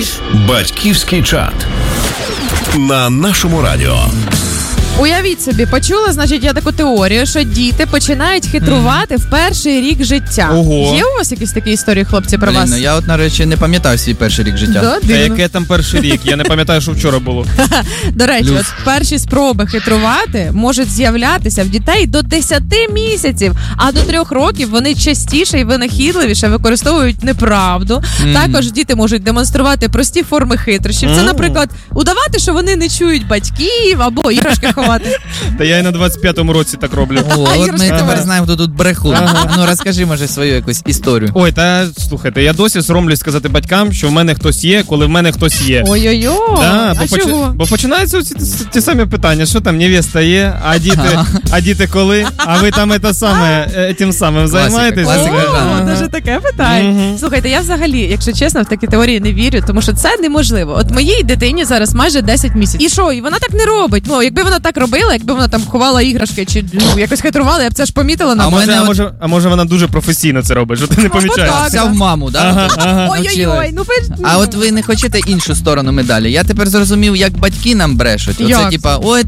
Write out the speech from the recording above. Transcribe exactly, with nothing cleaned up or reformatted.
Батьківський чат на нашому радіо. Уявіть собі, почула, значить, я таку теорію, що діти починають хитрувати mm. в перший рік життя. Ого. Є у вас якісь такі історії, хлопці, про Блін, вас? ну я от, нарешті, не пам'ятаю свій перший рік життя. Да, а яке там перший рік? Я не пам'ятаю, що вчора було. До речі, Плюс. от перші спроби хитрувати можуть з'являтися в дітей до десяти місяців, а до трьох років вони частіше і винахідливіше використовують неправду. Mm. Також діти можуть демонструвати прості форми хитрощів. Це, наприклад, удавати, що вони не чують батьків або іграшки ховати. Та я і на двадцять п'ятому році так роблю. О, от ми Ага. тепер знаємо, хто тут брехун. Ага. Ну розкажи, може, свою якусь історію. Ой, та слухайте, я досі соромлюсь сказати батькам, що в мене хтось є, коли в мене хтось є. Ой-ой-ой, Да, а бо, поч... чого? бо починаються ці, ті самі питання, що там невеста є, а діти, а діти коли, а ви там це саме, е, тим самим займаєтесь? класика, О, ага. даже таке питання. Мгм. Слухайте, я взагалі, якщо чесно, в такі теорії не вірю, тому що це неможливо. От моїй дитині зараз майже десять місяців. І що? І вона так не робить. Ну, якби вона так робила, якби вона там ховала іграшки чи ну, якось хитрувала, я б це ж помітила на А А в може, мене а, от- може, а може вона дуже професійно це робить, що ти не помічаєш? так. Вся в маму, да? Ага, ага. Ой-ой-ой, ну ви... А от ви не хочете іншу сторону медалі? Я тепер зрозумів, як батьки нам брешуть. Оце Як? типа, ой,